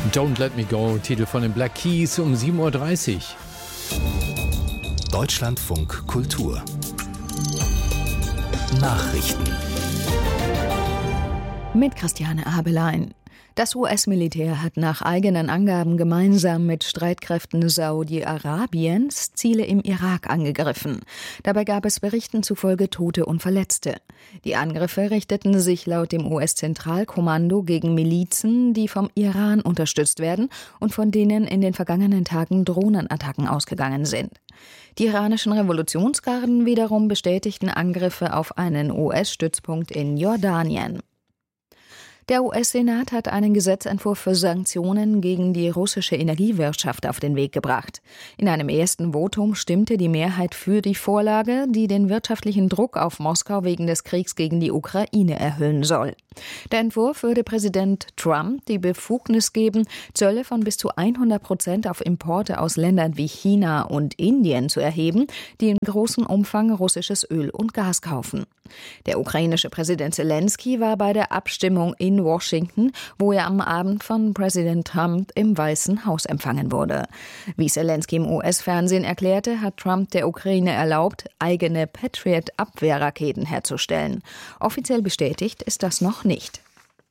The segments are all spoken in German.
Don't Let Me Go, Titel von den Black Keys um 7.30 Uhr. Deutschlandfunk Kultur Nachrichten mit Christiane Abelein. Das US-Militär hat nach eigenen Angaben gemeinsam mit Streitkräften Saudi-Arabiens Ziele im Irak angegriffen. Dabei gab es Berichten zufolge Tote und Verletzte. Die Angriffe richteten sich laut dem US-Zentralkommando gegen Milizen, die vom Iran unterstützt werden und von denen in den vergangenen Tagen Drohnenattacken ausgegangen sind. Die iranischen Revolutionsgarden wiederum bestätigten Angriffe auf einen US-Stützpunkt in Jordanien. Der US-Senat hat einen Gesetzentwurf für Sanktionen gegen die russische Energiewirtschaft auf den Weg gebracht. In einem ersten Votum stimmte die Mehrheit für die Vorlage, die den wirtschaftlichen Druck auf Moskau wegen des Kriegs gegen die Ukraine erhöhen soll. Der Entwurf würde Präsident Trump die Befugnis geben, Zölle von bis zu 100% auf Importe aus Ländern wie China und Indien zu erheben, die in großem Umfang russisches Öl und Gas kaufen. Der ukrainische Präsident Zelensky war bei der Abstimmung in Washington, wo er am Abend von Präsident Trump im Weißen Haus empfangen wurde. Wie Zelensky im US-Fernsehen erklärte, hat Trump der Ukraine erlaubt, eigene Patriot-Abwehrraketen herzustellen. Offiziell bestätigt ist das noch nicht.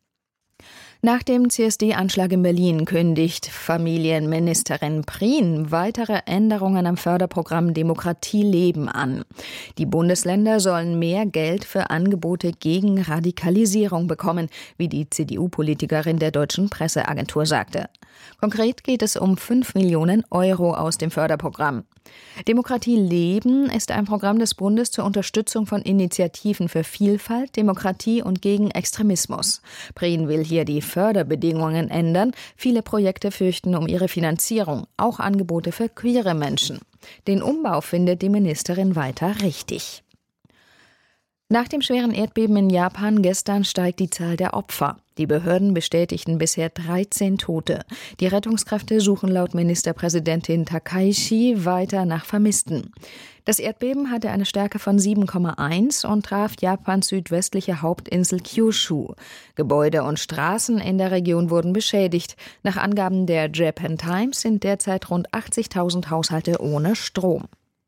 Nach dem CSD-Anschlag in Berlin kündigt Familienministerin Prien weitere Änderungen am Förderprogramm Demokratie leben an. Die Bundesländer sollen mehr Geld für Angebote gegen Radikalisierung bekommen, wie die CDU-Politikerin der Deutschen Presseagentur sagte. Konkret geht es um 5 Millionen Euro aus dem Förderprogramm. Demokratie leben ist ein Programm des Bundes zur Unterstützung von Initiativen für Vielfalt, Demokratie und gegen Extremismus. Prien will hier die Förderbedingungen ändern. Viele Projekte fürchten um ihre Finanzierung, auch Angebote für queere Menschen. Den Umbau findet die Ministerin weiter richtig. Nach dem schweren Erdbeben in Japan gestern steigt die Zahl der Opfer. Die Behörden bestätigten bisher 13 Tote. Die Rettungskräfte suchen laut Ministerpräsidentin Takaishi weiter nach Vermissten. Das Erdbeben hatte eine Stärke von 7,1 und traf Japans südwestliche Hauptinsel Kyushu. Gebäude und Straßen in der Region wurden beschädigt. Nach Angaben der Japan Times sind derzeit rund 80.000 Haushalte ohne Strom.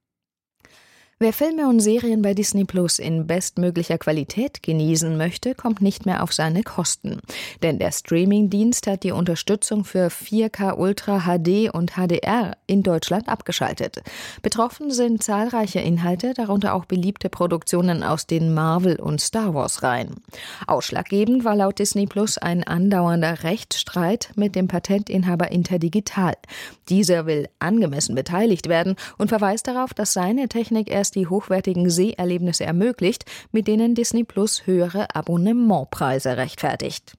Wer Filme und Serien bei Disney Plus in bestmöglicher Qualität genießen möchte, kommt nicht mehr auf seine Kosten. Denn der Streamingdienst hat die Unterstützung für 4K Ultra HD und HDR in Deutschland abgeschaltet. Betroffen sind zahlreiche Inhalte, darunter auch beliebte Produktionen aus den Marvel- und Star Wars-Reihen. Ausschlaggebend war laut Disney Plus ein andauernder Rechtsstreit mit dem Patentinhaber Interdigital. Dieser will angemessen beteiligt werden und verweist darauf, dass seine Technik erst die hochwertigen Seherlebnisse ermöglicht, mit denen Disney Plus höhere Abonnementpreise rechtfertigt.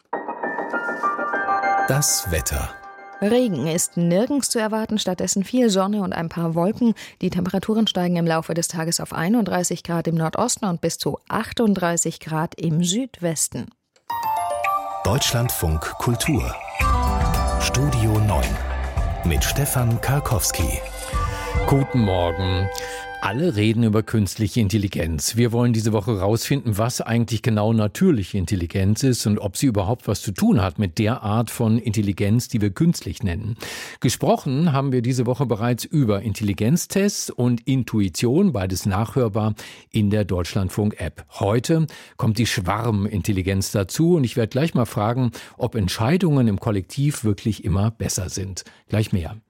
Das Wetter. Regen ist nirgends zu erwarten, stattdessen viel Sonne und ein paar Wolken. Die Temperaturen steigen im Laufe des Tages auf 31 Grad im Nordosten und bis zu 38 Grad im Südwesten. Deutschlandfunk Kultur Studio 9 mit Stefan Karkowski. Guten Morgen. Alle reden über künstliche Intelligenz. Wir wollen diese Woche herausfinden, was eigentlich genau natürliche Intelligenz ist und ob sie überhaupt was zu tun hat mit der Art von Intelligenz, die wir künstlich nennen. Gesprochen haben wir diese Woche bereits über Intelligenztests und Intuition, beides nachhörbar in der Deutschlandfunk-App. Heute kommt die Schwarmintelligenz dazu und ich werde gleich mal fragen, ob Entscheidungen im Kollektiv wirklich immer besser sind. Gleich mehr.